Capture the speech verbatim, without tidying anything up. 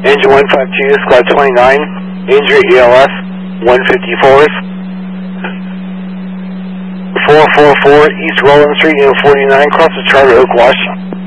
Engine one five two, Squad twenty-nine, injury E L S one fifty-fours. four four four East Roland Street, Unit forty-nine, cross the Charter Oak, Washington.